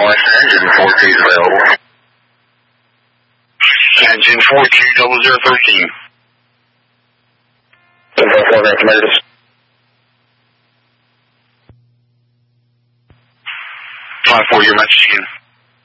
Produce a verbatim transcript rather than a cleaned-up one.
engine four two is available. Engine four two double zero thirteen. Zero four, recommended. Five four, your message again.